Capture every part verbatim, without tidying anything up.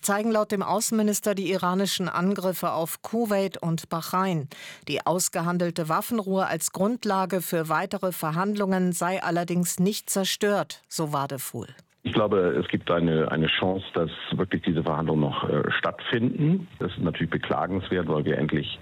zeigen laut dem Außenminister die iranischen Angriffe auf Kuwait und Bahrain. Die ausgehandelte Waffenruhe als Grundlage für weitere Verhandlungen sei allerdings nicht zerstört, so Wadefuhl. Ich glaube, es gibt eine, eine Chance, dass wirklich diese Verhandlungen noch äh, stattfinden. Das ist natürlich beklagenswert, weil wir endlich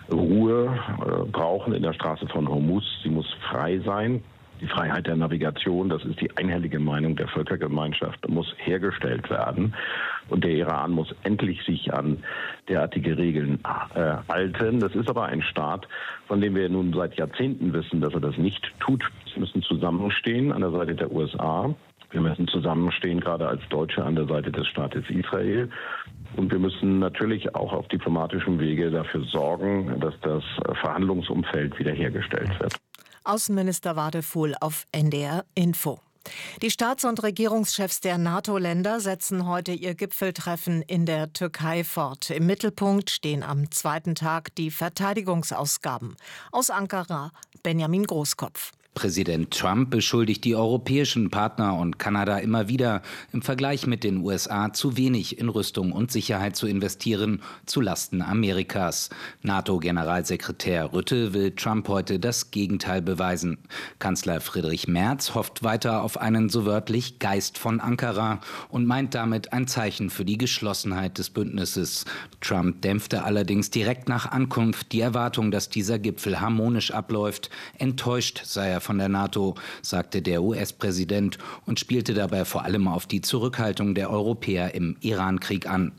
Ruhe äh, brauchen in der Straße von Hormuz. Sie muss frei sein. Die Freiheit der Navigation, das ist die einhellige Meinung der Völkergemeinschaft, muss hergestellt werden. Und der Iran muss endlich sich an derartige Regeln äh, halten. Das ist aber ein Staat, von dem wir nun seit Jahrzehnten wissen, dass er das nicht tut. Wir müssen zusammenstehen an der Seite der U S A. Wir müssen zusammenstehen, gerade als Deutsche, an der Seite des Staates Israel. Und wir müssen natürlich auch auf diplomatischem Wege dafür sorgen, dass das Verhandlungsumfeld wiederhergestellt wird. Außenminister Wadefuhl auf N D R Info. Die Staats- und Regierungschefs der NATO-Länder setzen heute ihr Gipfeltreffen in der Türkei fort. Im Mittelpunkt stehen am zweiten Tag die Verteidigungsausgaben. Aus Ankara Benjamin Großkopf. Präsident Trump beschuldigt die europäischen Partner und Kanada immer wieder, im Vergleich mit den U S A zu wenig in Rüstung und Sicherheit zu investieren, zulasten Amerikas. NATO-Generalsekretär Rutte will Trump heute das Gegenteil beweisen. Kanzler Friedrich Merz hofft weiter auf einen so wörtlich Geist von Ankara und meint damit ein Zeichen für die Geschlossenheit des Bündnisses. Trump dämpfte allerdings direkt nach Ankunft die Erwartung, dass dieser Gipfel harmonisch abläuft. Enttäuscht sei er von der NATO, sagte der U S-Präsident und spielte dabei vor allem auf die Zurückhaltung der Europäer im Iran-Krieg an.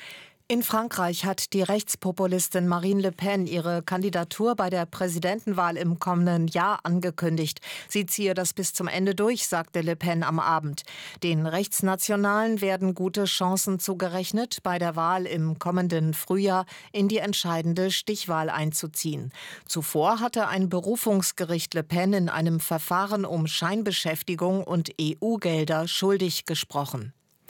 In Frankreich hat die Rechtspopulistin Marine Le Pen ihre Kandidatur bei der Präsidentenwahl im kommenden Jahr angekündigt. Sie ziehe das bis zum Ende durch, sagte Le Pen am Abend. Den Rechtsnationalen werden gute Chancen zugerechnet, bei der Wahl im kommenden Frühjahr in die entscheidende Stichwahl einzuziehen. Zuvor hatte ein Berufungsgericht Le Pen in einem Verfahren um Scheinbeschäftigung und E U-Gelder schuldig gesprochen.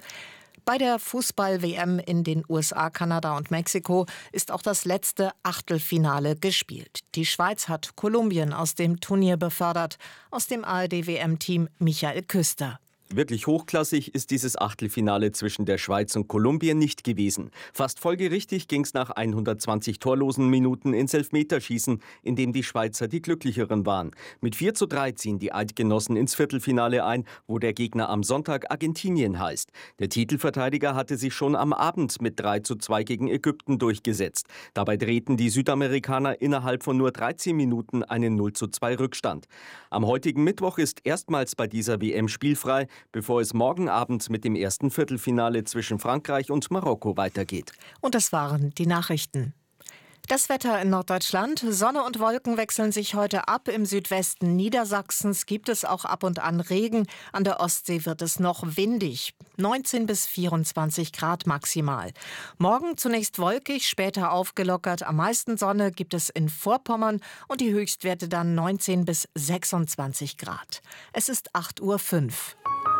Bei der Fußball-W M in den U S A, Kanada und Mexiko ist auch das letzte Achtelfinale gespielt. Die Schweiz hat Kolumbien aus dem Turnier befördert. Aus dem A R D-W M-Team Michael Küster. Wirklich hochklassig ist dieses Achtelfinale zwischen der Schweiz und Kolumbien nicht gewesen. Fast folgerichtig ging es nach hundertzwanzig torlosen Minuten ins Elfmeterschießen, in dem die Schweizer die Glücklicheren waren. Mit vier zu drei ziehen die Eidgenossen ins Viertelfinale ein, wo der Gegner am Sonntag Argentinien heißt. Der Titelverteidiger hatte sich schon am Abend mit drei zu zwei gegen Ägypten durchgesetzt. Dabei drehten die Südamerikaner innerhalb von nur dreizehn Minuten einen null zu zwei Rückstand. Am heutigen Mittwoch ist erstmals bei dieser W M spielfrei, bevor es morgen Abend mit dem ersten Viertelfinale zwischen Frankreich und Marokko weitergeht. Und das waren die Nachrichten. Das Wetter in Norddeutschland. Sonne und Wolken wechseln sich heute ab. Im Südwesten Niedersachsens gibt es auch ab und an Regen. An der Ostsee wird es noch windig. neunzehn bis vierundzwanzig Grad maximal. Morgen zunächst wolkig, später aufgelockert. Am meisten Sonne gibt es in Vorpommern und die Höchstwerte dann neunzehn bis sechsundzwanzig Grad. Es ist acht Uhr fünf.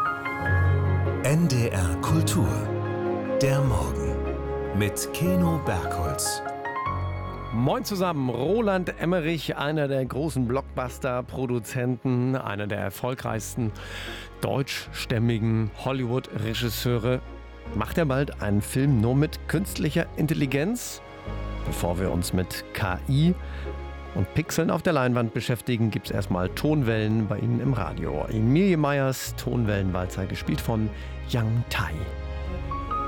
N D R Kultur. Der Morgen. Mit Keno Bergholz. Moin zusammen, Roland Emmerich, einer der großen Blockbuster-Produzenten, einer der erfolgreichsten deutschstämmigen Hollywood-Regisseure. Macht er bald einen Film nur mit künstlicher Intelligenz? Bevor wir uns mit K I und Pixeln auf der Leinwand beschäftigen, gibt es erstmal Tonwellen bei Ihnen im Radio. Emilie Meyers Tonwellenwalzer, gespielt von Yang Tai.